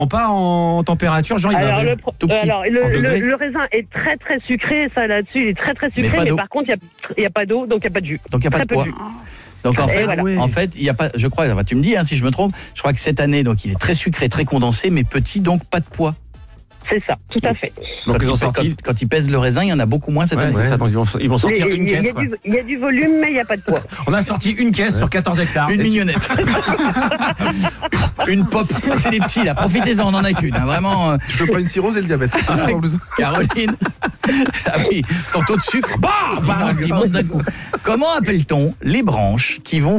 On part en température, genre il va Alors, tout petit. le raisin est très très sucré, ça là-dessus, il est très très sucré, mais par contre, il n'y a pas d'eau, donc il n'y a pas de jus. Donc il n'y a pas de poids. Donc en fait, voilà. en fait, il y a pas, je crois, tu me dis si je me trompe, je crois que cette année, donc il est très sucré, très condensé, mais petit, donc pas de poids. C'est ça, tout à fait. Donc Quand ils pèsent le raisin, il y en a beaucoup moins cette année. C'est ça, donc ils vont sortir une caisse. Il y a du volume, mais il n'y a pas de poids. On a sorti une caisse sur 14 hectares. Une mignonnette. Une pop. C'est les petits là, profitez-en, on en a qu'une. Vraiment. Je veux pas une cirrhose et le diabète. Caroline. Ah oui, ton taux de sucre, il monte d'un coup. Comment appelle-t-on les branches qui vont